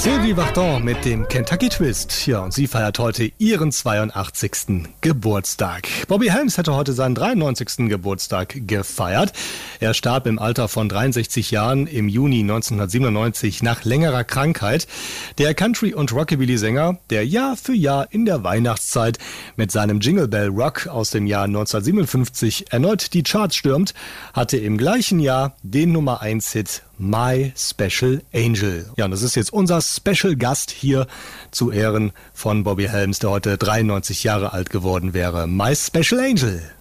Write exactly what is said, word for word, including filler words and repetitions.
Sylvie Vartan mit dem Kentucky Twist. Ja, und sie feiert heute ihren zweiundachtzigsten Geburtstag. Bobby Helms hätte heute seinen dreiundneunzigsten Geburtstag gefeiert. Er starb im Alter von dreiundsechzig Jahren im Juni neunzehnhundertsiebenundneunzig nach längerer Krankheit. Der Country- und Rockabilly-Sänger, der Jahr für Jahr in der Weihnachtszeit mit seinem Jingle Bell Rock aus dem Jahr neunzehnhundertsiebenundfünfzig erneut die Charts stürmt, hatte im gleichen Jahr den Nummer eins Hit My Special Angel. Ja, und das ist jetzt unser Special Gast hier zu Ehren von Bobby Helms, der heute dreiundneunzig Jahre alt geworden wäre. My Special Angel.